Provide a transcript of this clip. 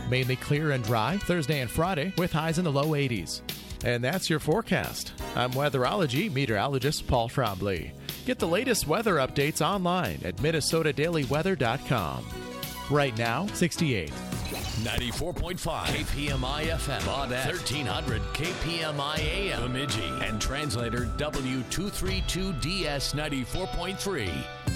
Mainly clear and dry Thursday and Friday with highs in the low 80s. And that's your forecast. I'm weatherology meteorologist Paul Trombley. Get the latest weather updates online at minnesotadailyweather.com. Right now, 68. 94.5 KPMI FM on 1300 KPMI AM Bemidji and translator W232DS 94.3.